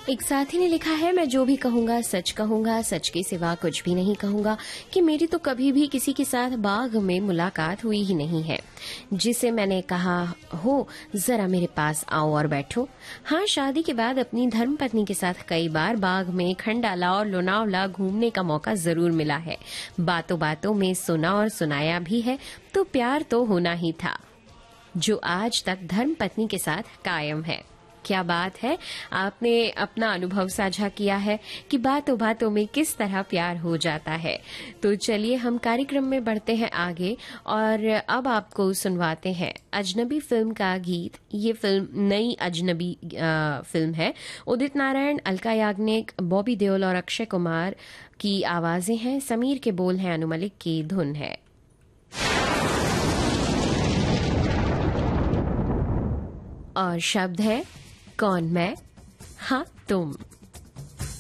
एक साथी ने लिखा है, मैं जो भी कहूंगा सच के सिवा कुछ भी नहीं कहूंगा कि मेरी तो कभी भी किसी के साथ बाग में मुलाकात हुई ही नहीं है जिसे मैंने कहा हो जरा मेरे पास आओ और बैठो। हाँ, शादी के बाद अपनी धर्मपत्नी के साथ कई बार बाग में खंडाला और लोनावला घूमने का मौका जरूर मिला है। बातों बातों में सुना और सुनाया भी है, तो प्यार तो होना ही था जो आज तक धर्मपत्नी के साथ कायम है। क्या बात है, आपने अपना अनुभव साझा किया है कि बातों बातों में किस तरह प्यार हो जाता है। तो चलिए हम कार्यक्रम में बढ़ते हैं आगे और अब आपको सुनवाते हैं अजनबी फिल्म का गीत। ये फिल्म नई अजनबी फिल्म है। उदित नारायण, अलका याग्निक, बॉबी देओल और अक्षय कुमार की आवाजें हैं। समीर के बोल हैं, अनु मलिक की धुन है और शब्द है कौन मैं हाँ तुम।